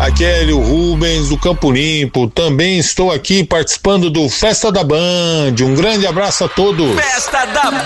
Aqui é Hélio Rubens do Campo Limpo. Também estou aqui participando do Festa da Band. Um grande abraço a todos. Festa da